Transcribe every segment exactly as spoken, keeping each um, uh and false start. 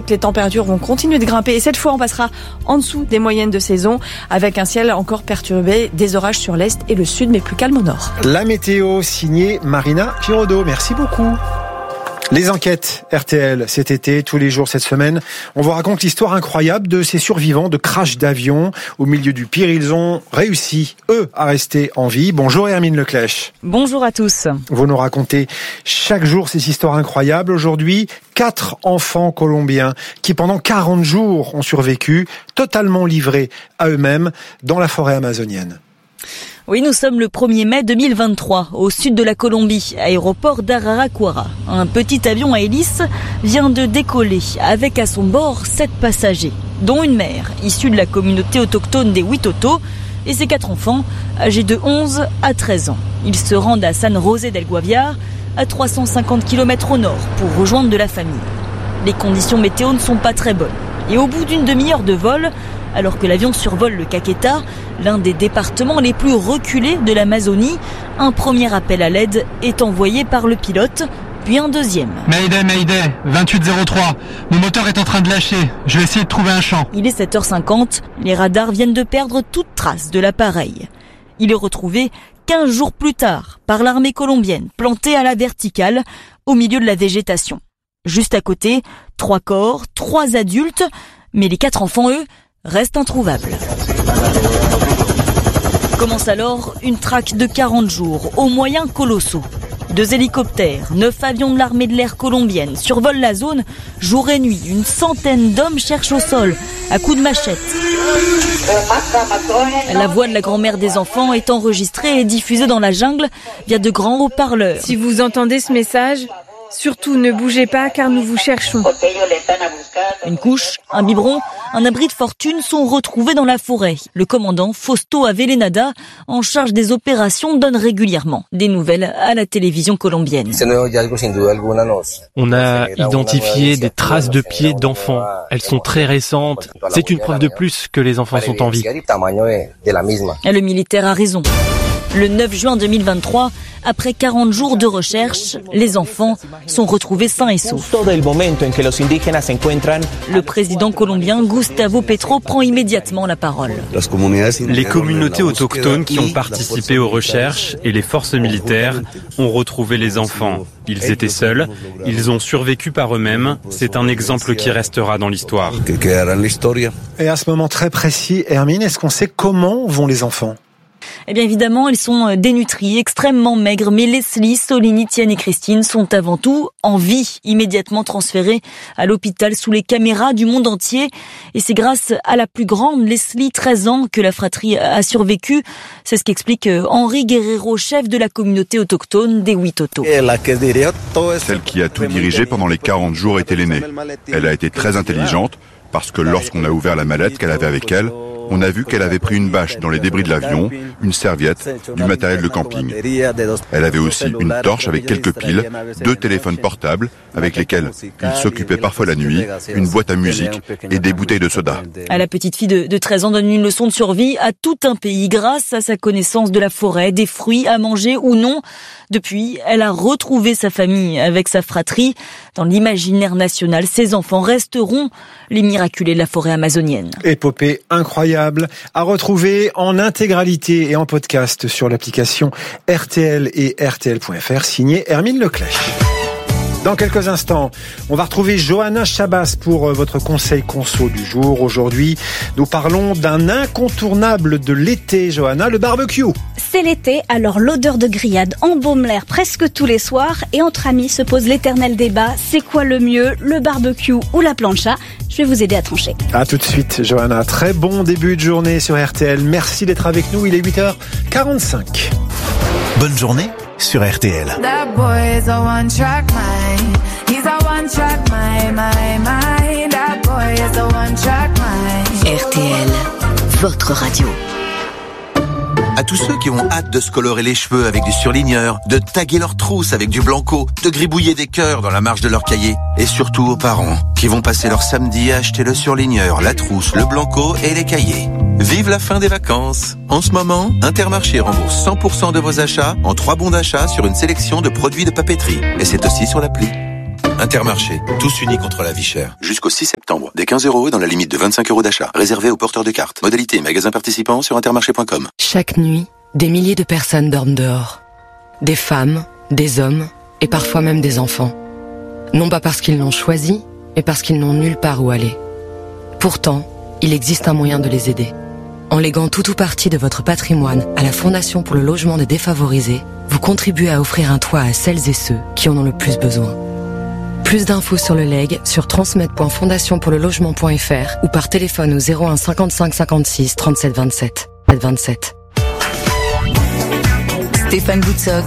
que les températures vont continuer de grimper et cette fois on passera en dessous des moyennes de saison avec un ciel encore perturbé, des orages sur l'est et le sud mais plus calme au nord. La météo signée Marina Giraudot, merci beaucoup. Les enquêtes R T L cet été, tous les jours cette semaine, on vous raconte l'histoire incroyable de ces survivants de crash d'avion. Au milieu du pire, ils ont réussi, eux, à rester en vie. Bonjour Hermine Leclèche. Bonjour à tous. Vous nous racontez chaque jour ces histoires incroyables. Aujourd'hui, quatre enfants colombiens qui pendant quarante jours ont survécu, totalement livrés à eux-mêmes dans la forêt amazonienne. Oui, nous sommes le premier mai deux mille vingt-trois, au sud de la Colombie, aéroport d'Araraquara. Un petit avion à hélice vient de décoller avec à son bord sept passagers, dont une mère issue de la communauté autochtone des Witoto et ses quatre enfants âgés de onze à treize ans. Ils se rendent à San José del Guaviare, à trois cent cinquante kilomètres au nord, pour rejoindre de la famille. Les conditions météo ne sont pas très bonnes. Et au bout d'une demi-heure de vol, alors que l'avion survole le Caquetá, l'un des départements les plus reculés de l'Amazonie, un premier appel à l'aide est envoyé par le pilote, puis un deuxième. Mayday, Mayday, vingt-huit zéro trois, mon moteur est en train de lâcher, je vais essayer de trouver un champ. Il est sept heures cinquante, les radars viennent de perdre toute trace de l'appareil. Il est retrouvé quinze jours plus tard par l'armée colombienne, planté à la verticale, au milieu de la végétation. Juste à côté, trois corps, trois adultes, mais les quatre enfants, eux, restent introuvables. Commence alors une traque de quarante jours, aux moyens colossaux. Deux hélicoptères, neuf avions de l'armée de l'air colombienne survolent la zone jour et nuit. Une centaine d'hommes cherchent au sol, à coups de machette. La voix de la grand-mère des enfants est enregistrée et diffusée dans la jungle via de grands haut-parleurs. Si vous entendez ce message, surtout ne bougez pas car nous vous cherchons. Une couche, un biberon, un abri de fortune sont retrouvés dans la forêt. Le commandant Fausto Avelenada, en charge des opérations, donne régulièrement des nouvelles à la télévision colombienne. On a identifié des traces de pieds d'enfants. Elles sont très récentes. C'est une preuve de plus que les enfants sont en vie. Le militaire a raison. Le neuf juin deux mille vingt-trois, après quarante jours de recherche, les enfants sont retrouvés sains et saufs. Le président colombien Gustavo Petro prend immédiatement la parole. Les communautés autochtones qui ont participé aux recherches et les forces militaires ont retrouvé les enfants. Ils étaient seuls, ils ont survécu par eux-mêmes. C'est un exemple qui restera dans l'histoire. Et à ce moment très précis, Hermine, est-ce qu'on sait comment vont les enfants ? Eh bien évidemment, ils sont dénutris, extrêmement maigres, mais Leslie, Solini, Tienne et Christine sont avant tout en vie, immédiatement transférés à l'hôpital sous les caméras du monde entier. Et c'est grâce à la plus grande, Leslie, treize ans, que la fratrie a survécu. C'est ce qu'explique Henri Guerrero, chef de la communauté autochtone des Witoto. Celle qui a tout dirigé pendant les quarante jours était l'aînée. Elle a été très intelligente parce que lorsqu'on a ouvert la mallette qu'elle avait avec elle, on a vu qu'elle avait pris une bâche dans les débris de l'avion, une serviette, du matériel de camping. Elle avait aussi une torche avec quelques piles, deux téléphones portables avec lesquels il s'occupait parfois la nuit, une boîte à musique et des bouteilles de soda. La petite fille de, de treize ans donne une leçon de survie à tout un pays grâce à sa connaissance de la forêt, des fruits à manger ou non. Depuis, elle a retrouvé sa famille avec sa fratrie. Dans l'imaginaire national, ses enfants resteront les miraculés de la forêt amazonienne. Épopée incroyable à retrouver en intégralité et en podcast sur l'application R T L et R T L point F R, signé Hermine Leclèche. Dans quelques instants, on va retrouver Johanna Chabas pour votre conseil conso du jour. Aujourd'hui, nous parlons d'un incontournable de l'été, Johanna, le barbecue. C'est l'été, alors l'odeur de grillade embaume l'air presque tous les soirs et entre amis se pose l'éternel débat. C'est quoi le mieux, le barbecue ou la plancha ? Je vais vous aider à trancher. À tout de suite, Johanna. Très bon début de journée sur R T L. Merci d'être avec nous. Il est huit heures quarante-cinq. Bonne journée sur R T L. R T L, votre radio. À tous ceux qui ont hâte de se colorer les cheveux avec du surligneur, de taguer leurs trousses avec du blanco, de gribouiller des cœurs dans la marge de leur cahier. Et surtout aux parents qui vont passer leur samedi à acheter le surligneur, la trousse, le blanco et les cahiers. Vive la fin des vacances. En ce moment, Intermarché rembourse cent pour cent de vos achats en trois bons d'achat sur une sélection de produits de papeterie. Et c'est aussi sur l'appli. Intermarché, tous unis contre la vie chère. Jusqu'au six septembre, des quinze euros dans la limite de vingt-cinq euros d'achat. Réservé aux porteurs de cartes. Modalité et magasins participants sur intermarché point com. Chaque nuit, des milliers de personnes dorment dehors. Des femmes, des hommes et parfois même des enfants. Non pas parce qu'ils l'ont choisi, mais parce qu'ils n'ont nulle part où aller. Pourtant, il existe un moyen de les aider. En léguant tout ou partie de votre patrimoine à la Fondation pour le logement des défavorisés, vous contribuez à offrir un toit à celles et ceux qui en ont le plus besoin. Plus d'infos sur le leg sur transmettre point fondation pour le logement point f r ou par téléphone au zéro un cinquante-cinq cinquante-six trente-sept vingt-sept. vingt-sept. Stéphane Boutsock,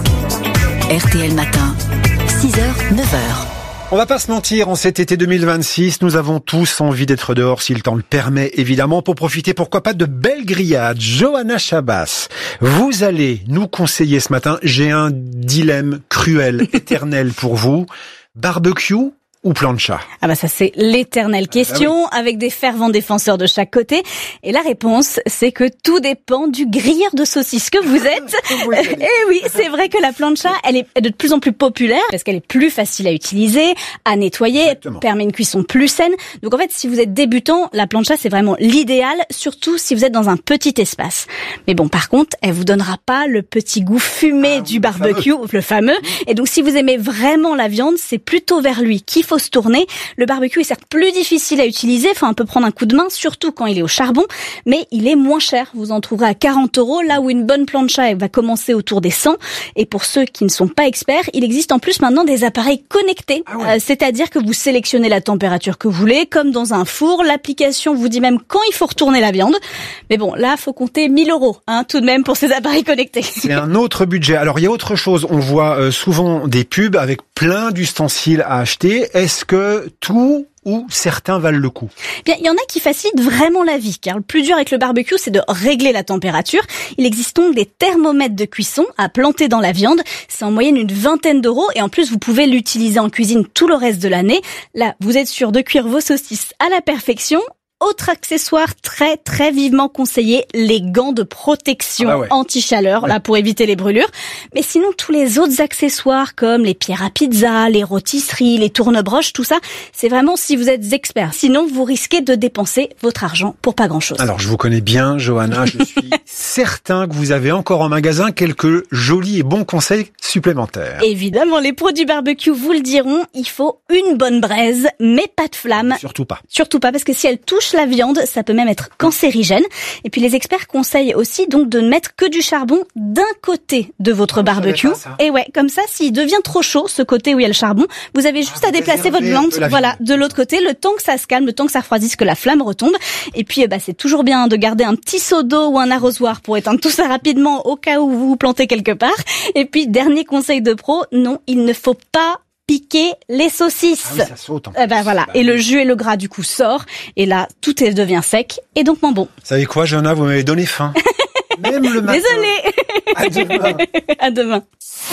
R T L Matin, six heures, neuf heures. On va pas se mentir, en cet été deux mille vingt-six, nous avons tous envie d'être dehors, si le temps le permet, évidemment, pour profiter, pourquoi pas, de belles grillades. Johanna Chabas, vous allez nous conseiller ce matin, j'ai un dilemme cruel, éternel pour vous, barbecue ou plancha? Ah bah ça c'est l'éternelle question, ah oui. Avec des fervents défenseurs de chaque côté. Et la réponse, c'est que tout dépend du grilleur de saucisses que vous êtes. Et oui, c'est vrai que la plancha, elle est de plus en plus populaire parce qu'elle est plus facile à utiliser, à nettoyer, Exactement. Permet une cuisson plus saine. Donc en fait, si vous êtes débutant, la plancha c'est vraiment l'idéal, surtout si vous êtes dans un petit espace. Mais bon, par contre, elle vous donnera pas le petit goût fumé ah, du barbecue, le fameux. le fameux. Et donc si vous aimez vraiment la viande, c'est plutôt vers lui qu'il faut se tourner. Le barbecue est certes plus difficile à utiliser, faut un peu prendre un coup de main, surtout quand il est au charbon, mais il est moins cher. Vous en trouverez à quarante euros, là où une bonne plancha va commencer autour des cent. Et pour ceux qui ne sont pas experts, il existe en plus maintenant des appareils connectés, ah ouais. euh, c'est-à-dire que vous sélectionnez la température que vous voulez, comme dans un four. L'application vous dit même quand il faut retourner la viande. Mais bon, là, faut compter mille euros, hein, tout de même, pour ces appareils connectés. C'est un autre budget. Alors, il y a autre chose. On voit euh, souvent des pubs avec plein d'ustensiles à acheter. Est-ce que tout ou certains valent le coup? Bien, il y en a qui facilitent vraiment la vie, car le plus dur avec le barbecue, c'est de régler la température. Il existe donc des thermomètres de cuisson à planter dans la viande. C'est en moyenne une vingtaine d'euros, et en plus, vous pouvez l'utiliser en cuisine tout le reste de l'année. Là, vous êtes sûr de cuire vos saucisses à la perfection. Autre accessoire très très vivement conseillé, les gants de protection ah bah ouais. anti-chaleur, ouais. là pour éviter les brûlures. Mais sinon, tous les autres accessoires comme les pierres à pizza, les rôtisseries, les tourne-broches, tout ça, c'est vraiment si vous êtes expert. Sinon, vous risquez de dépenser votre argent pour pas grand-chose. Alors, je vous connais bien, Johanna. Je suis certain que vous avez encore en magasin quelques jolis et bons conseils supplémentaires. Évidemment, les pros du barbecue vous le diront, il faut une bonne braise, mais pas de flamme. Surtout pas. Surtout pas, parce que si elle touche la viande, ça peut même être cancérigène. Et puis les experts conseillent aussi donc de ne mettre que du charbon d'un côté de votre oh, barbecue. Et ouais, comme ça, s'il devient trop chaud, ce côté où il y a le charbon, vous avez juste ah, à déplacer votre viande, de voilà, de l'autre côté, le temps que ça se calme, le temps que ça refroidisse, que la flamme retombe. Et puis, bah, c'est toujours bien de garder un petit seau d'eau ou un arrosoir pour éteindre tout ça rapidement au cas où vous vous plantez quelque part. Et puis, dernier conseil de pro, non, il ne faut pas piquer les saucisses. Ah oui, ça saute en eh ben voilà. Bah, et le jus et le gras du coup sort. Et là, tout devient sec et donc moins bon. Vous savez quoi, Johanna, vous m'avez donné faim. Même le matin. Désolée. À demain. À demain.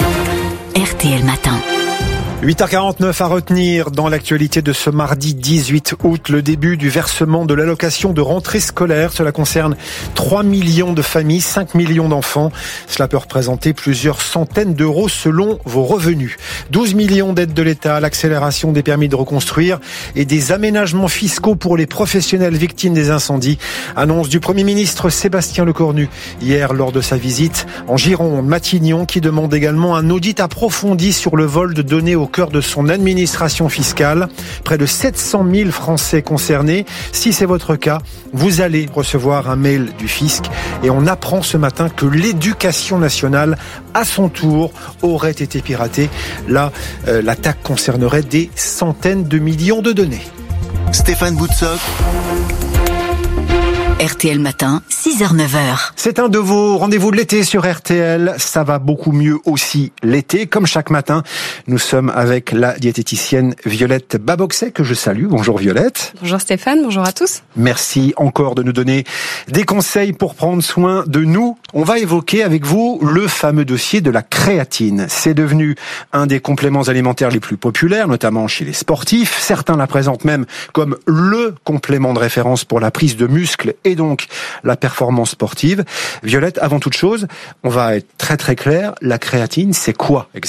R T L Matin. huit heures quarante-neuf à retenir dans l'actualité de ce mardi dix-huit août, le début du versement de l'allocation de rentrée scolaire. Cela concerne trois millions de familles, cinq millions d'enfants. Cela peut représenter plusieurs centaines d'euros selon vos revenus. douze millions d'aides de l'État, l'accélération des permis de reconstruire et des aménagements fiscaux pour les professionnels victimes des incendies. Annonce du Premier ministre Sébastien Lecornu hier lors de sa visite en Gironde. Matignon qui demande également un audit approfondi sur le vol de données au cœur de son administration fiscale. Près de sept cent mille Français concernés. Si c'est votre cas, vous allez recevoir un mail du fisc. Et on apprend ce matin que l'éducation nationale, à son tour, aurait été piratée. Là, euh, l'attaque concernerait des centaines de millions de données. Stéphane Boutsock. R T L Matin, six heures neuf heures. C'est un de vos rendez-vous de l'été sur R T L. Ça va beaucoup mieux aussi l'été. Comme chaque matin, nous sommes avec la diététicienne Violette Baboxet, que je salue. Bonjour Violette. Bonjour Stéphane, bonjour à tous. Merci encore de nous donner des conseils pour prendre soin de nous. On va évoquer avec vous le fameux dossier de la créatine. C'est devenu un des compléments alimentaires les plus populaires, notamment chez les sportifs. Certains la présentent même comme le complément de référence pour la prise de muscles et donc la performance sportive. Violette, avant toute chose, on va être très très clair, la créatine, c'est quoi exactement ?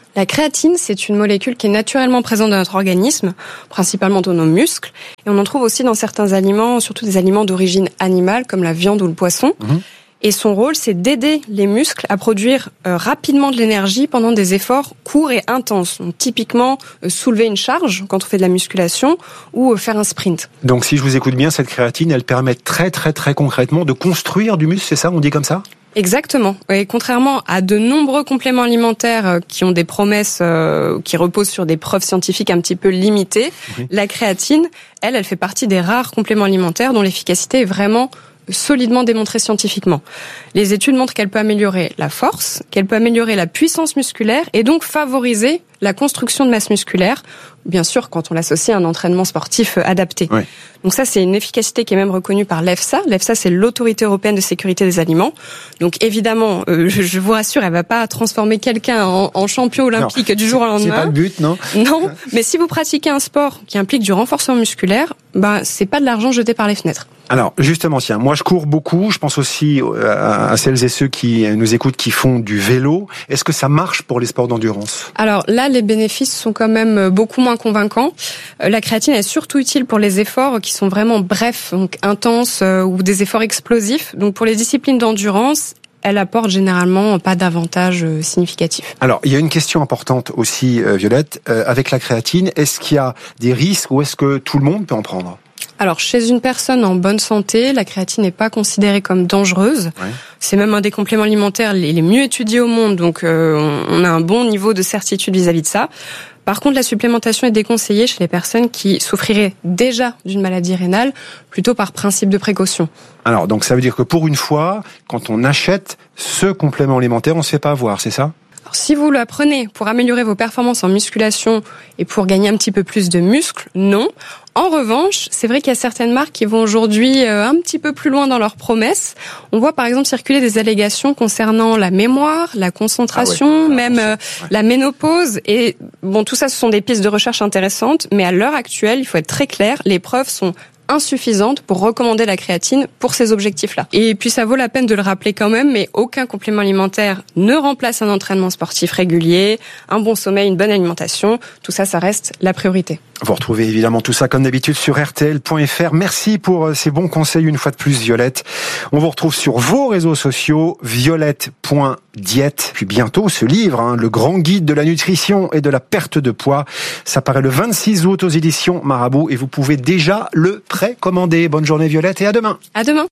La créatine, c'est une molécule qui est naturellement présente dans notre organisme, principalement dans nos muscles. Et on en trouve aussi dans certains aliments, surtout des aliments d'origine animale, comme la viande ou le poisson. Mmh. Et son rôle, c'est d'aider les muscles à produire euh, rapidement de l'énergie pendant des efforts courts et intenses. Donc, typiquement, euh, soulever une charge quand on fait de la musculation ou euh, faire un sprint. Donc, si je vous écoute bien, cette créatine, elle permet très, très, très concrètement de construire du muscle, c'est ça, on dit comme ça ? Exactement. Et contrairement à de nombreux compléments alimentaires qui ont des promesses euh, qui reposent sur des preuves scientifiques un petit peu limitées, oui. La créatine, elle, elle fait partie des rares compléments alimentaires dont l'efficacité est vraiment solidement démontrée scientifiquement. Les études montrent qu'elle peut améliorer la force, qu'elle peut améliorer la puissance musculaire et donc favoriser la construction de masse musculaire, bien sûr quand on l'associe à un entraînement sportif adapté. Oui. Donc ça, c'est une efficacité qui est même reconnue par l'EFSA. L'EFSA, c'est l'Autorité européenne de sécurité des aliments. Donc évidemment, euh, je, je vous rassure, elle va pas transformer quelqu'un en, en champion olympique non, du jour au lendemain. C'est pas le but, non ? Non, mais si vous pratiquez un sport qui implique du renforcement musculaire, ben c'est pas de l'argent jeté par les fenêtres. Alors justement, tiens, moi je cours beaucoup. Je pense aussi à celles et ceux qui nous écoutent qui font du vélo. Est-ce que ça marche pour les sports d'endurance ? Alors là, les bénéfices sont quand même beaucoup moins convaincants. La créatine est surtout utile pour les efforts qui sont vraiment brefs, donc intenses euh, ou des efforts explosifs. Donc pour les disciplines d'endurance, elle apporte généralement pas d'avantages euh, significatifs. Alors, il y a une question importante aussi, euh, Violette, euh, avec la créatine. Est-ce qu'il y a des risques ou est-ce que tout le monde peut en prendre ? Alors, chez une personne en bonne santé, la créatine n'est pas considérée comme dangereuse. Ouais. C'est même un des compléments alimentaires les, les mieux étudiés au monde, donc euh, on a un bon niveau de certitude vis-à-vis de ça. Par contre, la supplémentation est déconseillée chez les personnes qui souffriraient déjà d'une maladie rénale, plutôt par principe de précaution. Alors, donc ça veut dire que pour une fois, quand on achète ce complément alimentaire, on ne se fait pas avoir, c'est ça ? Alors, si vous la prenez pour améliorer vos performances en musculation et pour gagner un petit peu plus de muscles, non. En revanche, c'est vrai qu'il y a certaines marques qui vont aujourd'hui un petit peu plus loin dans leurs promesses. On voit par exemple circuler des allégations concernant la mémoire, la concentration, ah ouais. même euh, ouais. la ménopause. Et bon, tout ça, ce sont des pistes de recherche intéressantes, mais à l'heure actuelle, il faut être très clair, les preuves sont insuffisante pour recommander la créatine pour ces objectifs-là. Et puis ça vaut la peine de le rappeler quand même, mais aucun complément alimentaire ne remplace un entraînement sportif régulier, un bon sommeil, une bonne alimentation. Tout ça, ça reste la priorité. Vous retrouvez évidemment tout ça comme d'habitude sur R T L point F R. Merci pour ces bons conseils une fois de plus, Violette. On vous retrouve sur vos réseaux sociaux, violette point diète. Puis bientôt ce livre, hein, le grand guide de la nutrition et de la perte de poids. Ça paraît le vingt-six août aux éditions Marabout et vous pouvez déjà le précommander. Bonne journée Violette et à demain. À demain.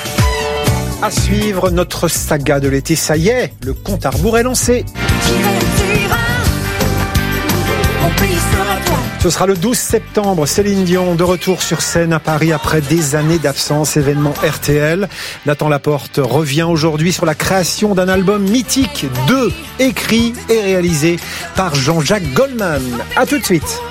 À suivre notre saga de l'été, ça y est, le compte à rebours est lancé. Ce sera le douze septembre, Céline Dion de retour sur scène à Paris après des années d'absence, événement R T L. Nathan Laporte revient aujourd'hui sur la création d'un album mythique, deux, écrit et réalisé par Jean-Jacques Goldman. À tout de suite.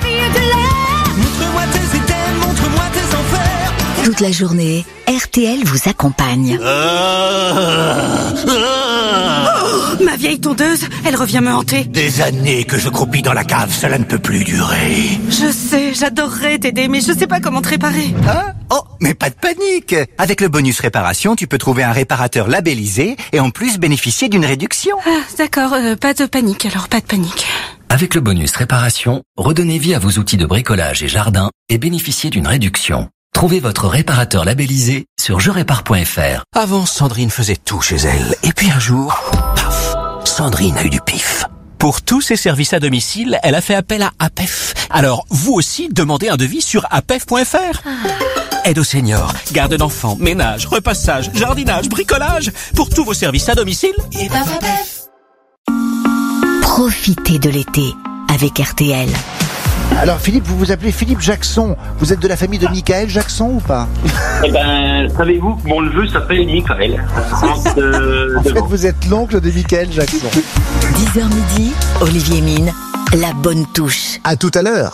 Toute la journée, R T L vous accompagne. Ah, ah, oh, ma vieille tondeuse, elle revient me hanter. Des années que je croupis dans la cave, cela ne peut plus durer. Je sais, j'adorerais t'aider, mais je sais pas comment te réparer. Hein? Oh, mais pas de panique. Avec le bonus réparation, tu peux trouver un réparateur labellisé et en plus bénéficier d'une réduction. Ah, d'accord, euh, pas de panique alors, pas de panique. Avec le bonus réparation, redonnez vie à vos outils de bricolage et jardin et bénéficiez d'une réduction. Trouvez votre réparateur labellisé sur je répare point F R. Avant, Sandrine faisait tout chez elle. Et puis un jour, paf, Sandrine a eu du pif. Pour tous ses services à domicile, elle a fait appel à A P E F. Alors, vous aussi, demandez un devis sur A P E F point F R. Aide aux seniors, garde d'enfants, ménage, repassage, jardinage, bricolage. Pour tous vos services à domicile, et ben A P E F. Profitez de l'été avec R T L. Alors Philippe, vous vous appelez Philippe Jackson. Vous êtes de la famille de Michael Jackson ou pas? Eh ben, savez-vous que mon neveu s'appelle Michael. euh, En fait, vous êtes l'oncle de Michael Jackson. dix heures midi, Olivier Mine, la bonne touche. À tout à l'heure.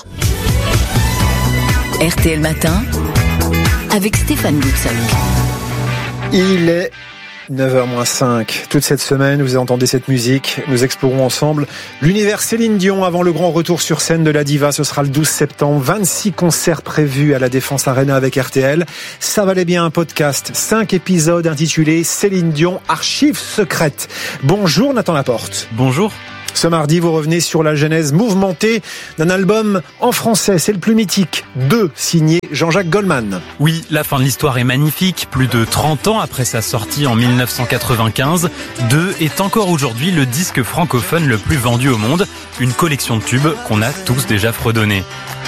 R T L Matin, avec Stéphane Boutsock. Il est neuf heures moins cinq. Toute cette semaine, vous entendez cette musique. Nous explorons ensemble l'univers Céline Dion avant le grand retour sur scène de la diva. Ce sera le douze septembre. vingt-six concerts prévus à la Défense Arena avec R T L. Ça valait bien un podcast. cinq épisodes intitulés Céline Dion, archives secrètes. Bonjour Nathan Laporte. Bonjour. Ce mardi, vous revenez sur la genèse mouvementée d'un album en français. C'est le plus mythique. deux, signé Jean-Jacques Goldman. Oui, la fin de l'histoire est magnifique. Plus de trente ans après sa sortie en mille neuf cent quatre-vingt-quinze, deux est encore aujourd'hui le disque francophone le plus vendu au monde. Une collection de tubes qu'on a tous déjà fredonnés.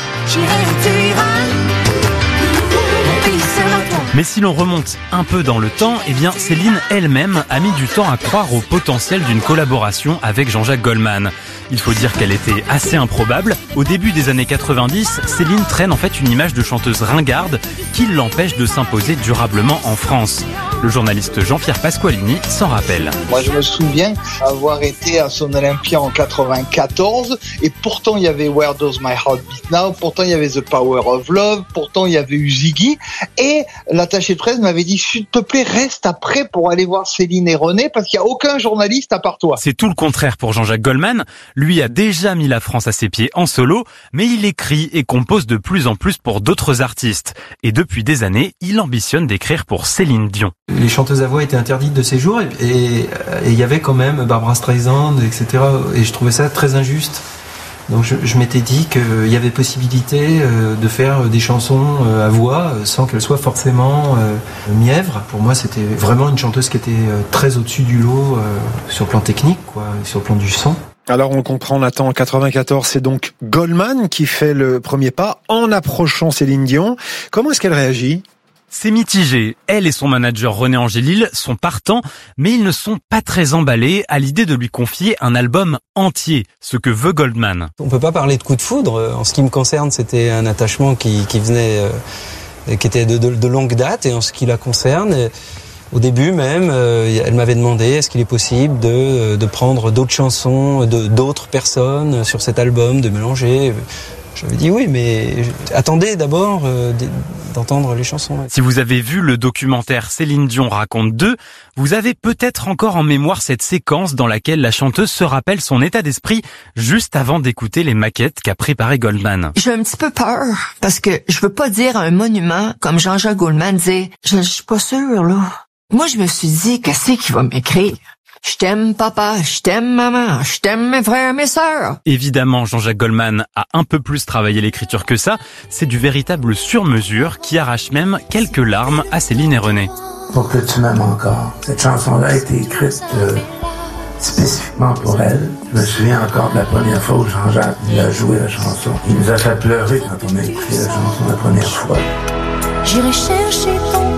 Mais si l'on remonte un peu dans le temps, eh bien Céline elle-même a mis du temps à croire au potentiel d'une collaboration avec Jean-Jacques Goldman. Il faut dire qu'elle était assez improbable. Au début des années quatre-vingt-dix, Céline traîne en fait une image de chanteuse ringarde qui l'empêche de s'imposer durablement en France. Le journaliste Jean-Pierre Pasqualini s'en rappelle. Moi, je me souviens avoir été à Son Olympia en quatre-vingt-quatorze et pourtant il y avait Where Does My Heart Beat Now, pourtant il y avait The Power of Love, pourtant il y avait eu Ziggy et l'attaché de presse m'avait dit s'il te plaît reste après pour aller voir Céline et René parce qu'il n'y a aucun journaliste à part toi. C'est tout le contraire pour Jean-Jacques Goldman. Lui a déjà mis la France à ses pieds en solo, mais il écrit et compose de plus en plus pour d'autres artistes. Et depuis des années, il ambitionne d'écrire pour Céline Dion. Les chanteuses à voix étaient interdites de séjour et il y avait quand même Barbara Streisand, et cetera. Et je trouvais ça très injuste. Donc je, je m'étais dit qu'il y avait possibilité de faire des chansons à voix sans qu'elles soient forcément mièvres. Pour moi, c'était vraiment une chanteuse qui était très au-dessus du lot sur le plan technique, quoi, sur le plan du son. Alors on comprend, Nathan, en quatre-vingt-quatorze, c'est donc Goldman qui fait le premier pas en approchant Céline Dion. Comment est-ce qu'elle réagit ? C'est mitigé. Elle et son manager René Angélil sont partants, mais ils ne sont pas très emballés à l'idée de lui confier un album entier, ce que veut Goldman. On peut pas parler de coup de foudre. En ce qui me concerne, c'était un attachement qui, qui venait, euh, qui était de, de, de longue date, et en ce qui la concerne, au début même, euh, elle m'avait demandé est-ce qu'il est possible de, de prendre d'autres chansons de, d'autres personnes sur cet album, de mélanger. J'avais dit oui, mais attendez d'abord euh, d'entendre les chansons. Si vous avez vu le documentaire Céline Dion raconte deux, vous avez peut-être encore en mémoire cette séquence dans laquelle la chanteuse se rappelle son état d'esprit juste avant d'écouter les maquettes qu'a préparé Goldman. J'ai un petit peu peur parce que je veux pas dire un monument comme Jean-Jacques Goldman disait. Je, je suis pas sûre là. Moi, je me suis dit qu'est-ce qu'il va m'écrire. Je t'aime papa, je t'aime maman, je t'aime mes frères, mes sœurs. Évidemment, Jean-Jacques Goldman a un peu plus travaillé l'écriture que ça. C'est du véritable sur-mesure qui arrache même quelques larmes à Céline et René. Pour que tu m'aimes encore. Cette chanson-là a été écrite euh, spécifiquement pour elle. Je me souviens encore de la première fois où Jean-Jacques il a joué la chanson. Il nous a fait pleurer quand on a écrit la chanson la première fois. J'irai chercher ton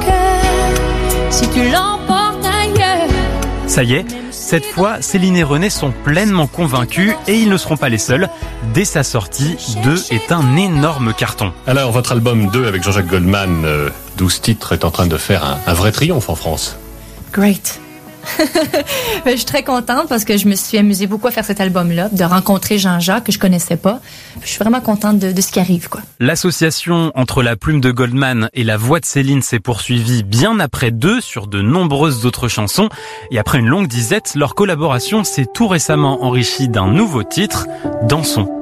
cœur si tu l'emportes ailleurs. Ça y est, cette fois, Céline et René sont pleinement convaincus et ils ne seront pas les seuls. Dès sa sortie, deux est un énorme carton. Alors, votre album deux avec Jean-Jacques Goldman, euh, douze titres, est en train de faire un, un vrai triomphe en France. Great. Je suis très contente parce que je me suis amusée beaucoup à faire cet album-là, de rencontrer Jean-Jacques que je connaissais pas. Je suis vraiment contente de, de ce qui arrive, quoi. L'association entre la plume de Goldman et la voix de Céline s'est poursuivie bien après deux sur de nombreuses autres chansons. Et après une longue disette, leur collaboration s'est tout récemment enrichie d'un nouveau titre, Dansons.